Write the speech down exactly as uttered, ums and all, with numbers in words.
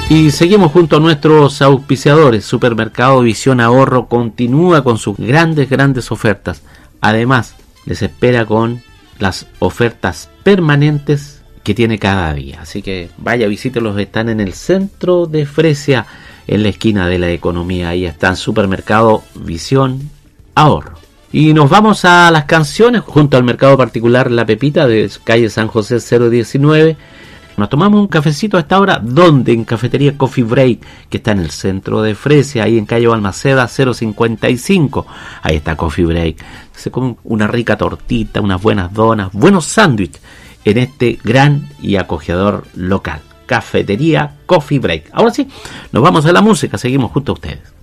Y seguimos junto a nuestros auspiciadores. Supermercado Visión Ahorro continúa con sus grandes, grandes ofertas. Además, les espera con las ofertas permanentes que tiene cada día. Así que vaya, visítelos. Están en el centro de Fresia, en la esquina de la Economía. Ahí está Supermercado Visión Ahorro. Y nos vamos a las canciones junto al Mercado Particular La Pepita de calle San José cero diecinueve. Nos tomamos un cafecito a esta hora, donde en Cafetería Coffee Break, que está en el centro de Fresia, ahí en calle Balmaceda cero cincuenta y cinco. Ahí está Coffee Break. Se come una rica tortita, unas buenas donas, buenos sándwiches en este gran y acogedor local. Cafetería Coffee Break. Ahora sí, nos vamos a la música, seguimos junto a ustedes.